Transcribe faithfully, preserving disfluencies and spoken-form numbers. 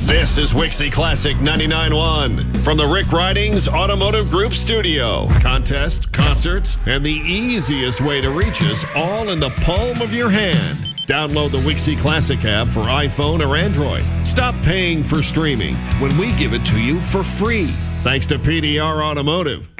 This is Wixie Classic ninety-nine point one from the Rick Ridings Automotive Group studio. Contest, concerts, and the easiest way to reach us all in the palm of your hand. Download the Wixie Classic app for iPhone or Android. Stop paying for streaming when we give it to you for free. Thanks to P D R Automotive.